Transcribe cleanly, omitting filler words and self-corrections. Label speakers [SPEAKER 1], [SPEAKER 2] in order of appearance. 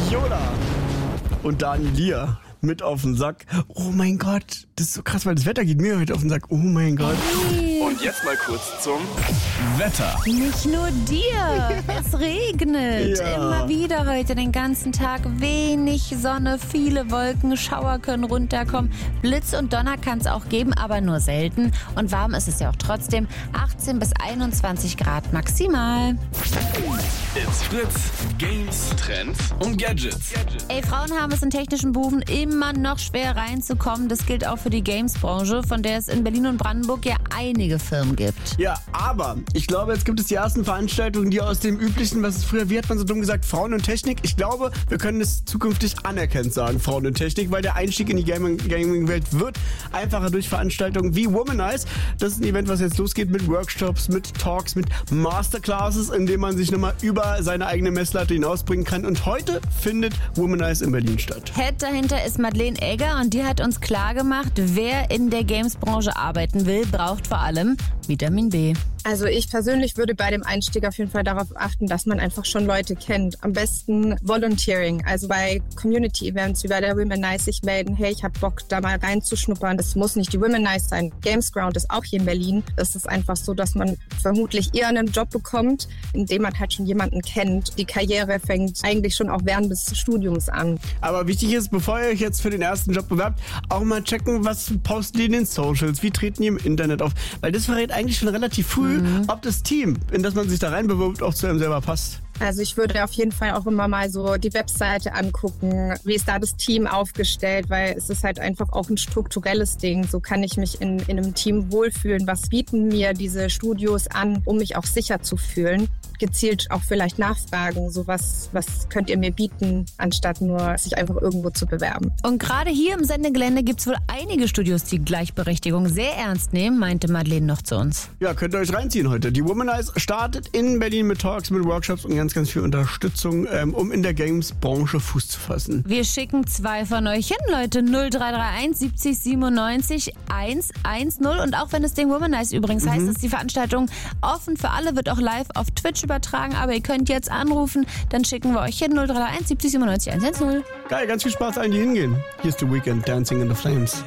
[SPEAKER 1] Yoda und Daniela mit auf den Sack. Oh mein Gott, das ist so krass, weil das Wetter geht mir heute auf den Sack. Oh mein Gott.
[SPEAKER 2] Und jetzt mal kurz zum Wetter.
[SPEAKER 3] Nicht nur dir, es regnet.
[SPEAKER 1] Ja.
[SPEAKER 3] Immer wieder heute den ganzen Tag. Wenig Sonne, viele Wolken, Schauer können runterkommen. Blitz und Donner kann es auch geben, aber nur selten. Und warm ist es ja auch trotzdem. 18 bis 21 Grad maximal.
[SPEAKER 2] It's Fritz. Games, Trends und Gadgets.
[SPEAKER 3] Ey, Frauen haben es in technischen Berufen immer noch schwer reinzukommen. Das gilt auch für die Games-Branche, von der es in Berlin und Brandenburg ja einige Firmen gibt.
[SPEAKER 1] Ja, aber ich glaube, jetzt gibt es die ersten Veranstaltungen, die aus dem üblichen, was es früher, wie hat man so dumm gesagt, Frauen und Technik. Ich glaube, wir können es zukünftig anerkannt sagen, Frauen und Technik, weil der Einstieg in die Gaming-Welt wird einfacher durch Veranstaltungen wie Womanize. Das ist ein Event, was jetzt losgeht mit Workshops, mit Talks, mit Masterclasses, in dem man sich nochmal über seine eigene Messlatte hinausbringen kann. Und heute findet Womanize in Berlin statt.
[SPEAKER 3] Head dahinter ist Madeleine Egger und die hat uns klar gemacht, wer in der Games-Branche arbeiten will, braucht vor allem Vitamin B.
[SPEAKER 4] Also ich persönlich würde bei dem Einstieg auf jeden Fall darauf achten, dass man einfach schon Leute kennt. Am besten Volunteering, also bei Community-Events wie bei der Womanize sich melden, hey, ich habe Bock, da mal reinzuschnuppern. Das muss nicht die Womanize sein. Gamesground ist auch hier in Berlin. Das ist einfach so, dass man vermutlich eher einen Job bekommt, in dem man halt schon jemanden kennt. Die Karriere fängt eigentlich schon auch während des Studiums an.
[SPEAKER 1] Aber wichtig ist, bevor ihr euch jetzt für den ersten Job bewerbt, auch mal checken, was posten die in den Socials, wie treten die im Internet auf. Weil das verrät eigentlich schon relativ früh, ob das Team, in das man sich da reinbewirbt, auch zu einem selber passt.
[SPEAKER 4] Also ich würde auf jeden Fall auch immer mal so die Webseite angucken, wie ist da das Team aufgestellt, weil es ist halt einfach auch ein strukturelles Ding. So kann ich mich in einem Team wohlfühlen. Was bieten mir diese Studios an, um mich auch sicher zu fühlen? Gezielt auch vielleicht nachfragen, so was könnt ihr mir bieten, anstatt nur sich einfach irgendwo zu bewerben.
[SPEAKER 3] Und gerade hier im Sendegelände gibt es wohl einige Studios, die Gleichberechtigung sehr ernst nehmen, meinte Madeleine noch zu uns.
[SPEAKER 1] Ja, könnt ihr euch reinziehen heute. Die Womanize startet in Berlin mit Talks, mit Workshops und ganz viel Unterstützung, um in der Games-Branche Fuß zu fassen.
[SPEAKER 3] Wir schicken 2 von euch hin, Leute. 0331 70 97 110. Und auch wenn das Ding Womanize übrigens heißt, ist die Veranstaltung offen für alle, wird auch live auf Twitch übertragen. Aber ihr könnt jetzt anrufen, dann schicken wir euch hin. 0331 70 97 110.
[SPEAKER 1] Geil, ganz viel Spaß allen, die hingehen. Hier ist The Weeknd, Dancing in the Flames.